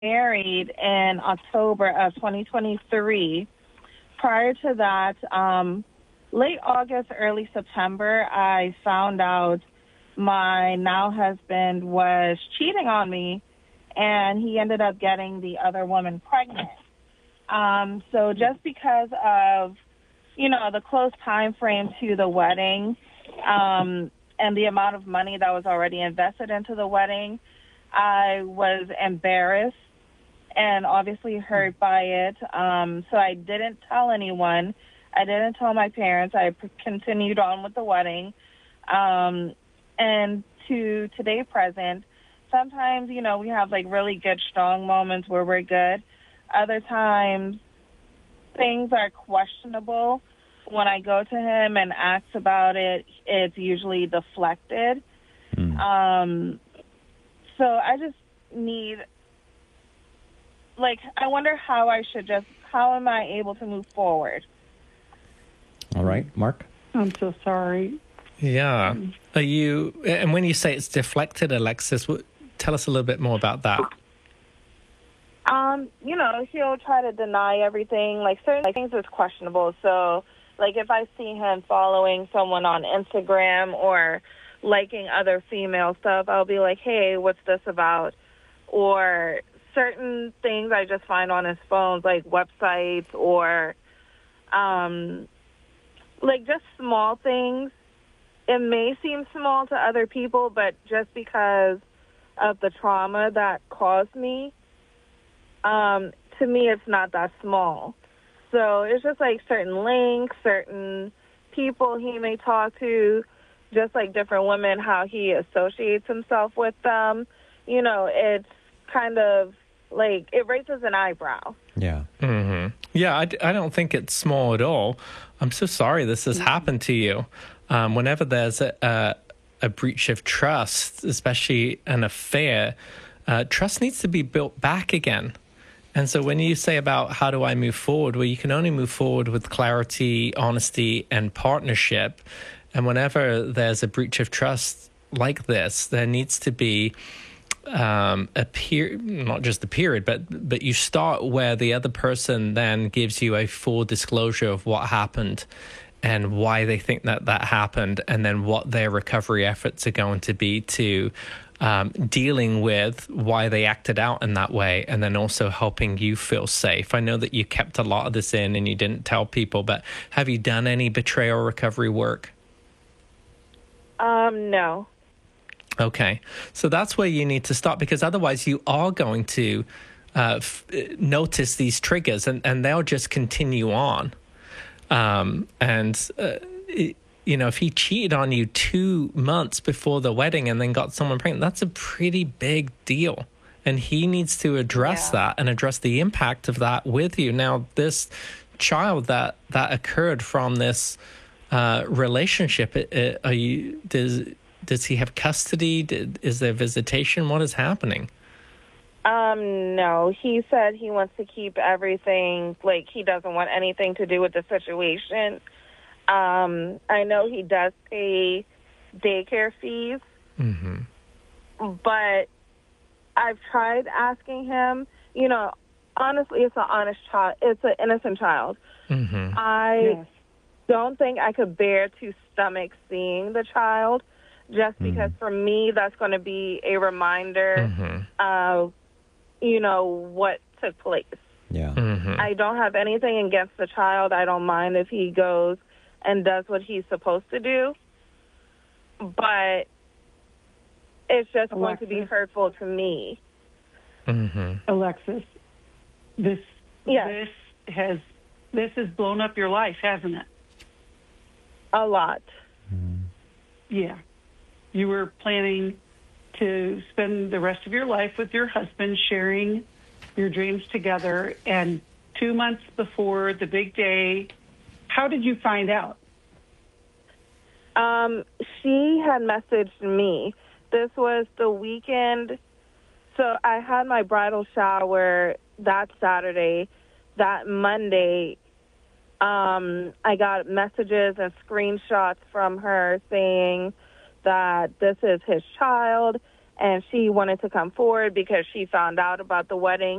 married in October of 2023. Prior to that, late August, early September, I found out my now husband was cheating on me, and he ended up getting the other woman pregnant. So just because of, the close time frame to the wedding, and the amount of money that was already invested into the wedding, I was embarrassed and obviously hurt by it. So I didn't tell anyone. I didn't tell my parents. I continued on with the wedding. And to today present, sometimes, we have like really good, strong moments where we're good. Other times, things are questionable. When I go to him and ask about it, it's usually deflected. So I just need, I wonder how am I able to move forward? All right, Mark? I'm so sorry. Yeah. And when you say it's deflected, Alexis, tell us a little bit more about that. He'll try to deny everything. Certain things is questionable. So, if I see him following someone on Instagram or liking other female stuff, I'll be like, hey, what's this about? Or certain things I just find on his phones, like websites or, just small things. It may seem small to other people, but just because of the trauma that caused me, to me, it's not that small. So it's just certain links, certain people he may talk to, just different women, how he associates himself with them. It's kind of it raises an eyebrow. Yeah. Mm-hmm. Yeah, I don't think it's small at all. I'm so sorry this has happened to you. Whenever there's a breach of trust, especially an affair, trust needs to be built back again. And so when you say about how do I move forward, well, you can only move forward with clarity, honesty, and partnership. And whenever there's a breach of trust like this, there needs to be a period, not just a period, but you start where the other person then gives you a full disclosure of what happened and why they think that happened, and then what their recovery efforts are going to be to dealing with why they acted out in that way, and then also helping you feel safe. I know that you kept a lot of this in and you didn't tell people, but have you done any betrayal recovery work? No. Okay. So that's where you need to start, because otherwise you are going to notice these triggers and they'll just continue on. If he cheated on you 2 months before the wedding and then got someone pregnant, that's a pretty big deal. And he needs to address that and address the impact of that with you. Now, this child that occurred from this relationship, does he have custody? Is there visitation? What is happening? No. He said he wants to keep everything, he doesn't want anything to do with the situation. I know he does pay daycare fees, but I've tried asking him, honestly, it's an honest child. It's an innocent child. I don't think I could bear to stomach seeing the child, just because for me, that's going to be a reminder of, what took place. Yeah. I don't have anything against the child. I don't mind if he goes and does what he's supposed to do, but it's just going to be hurtful to me. Alexis, this has blown up your life, hasn't it? A lot. Yeah. You were planning to spend the rest of your life with your husband, sharing your dreams together, and 2 months before the big day, how did you find out? She had messaged me. This was the weekend. So I had my bridal shower that Saturday. That Monday, I got messages and screenshots from her saying that this is his child and she wanted to come forward because she found out about the wedding.